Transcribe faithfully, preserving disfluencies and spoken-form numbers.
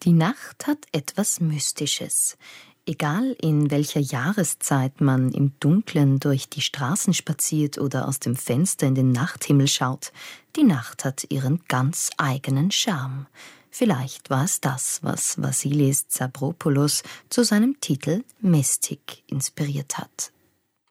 Die Nacht hat etwas Mystisches. Egal in welcher Jahreszeit man im Dunkeln durch die Straßen spaziert oder aus dem Fenster in den Nachthimmel schaut, die Nacht hat ihren ganz eigenen Charme. Vielleicht war es das, was Vassilis Zavropoulos zu seinem Titel Mestik inspiriert hat.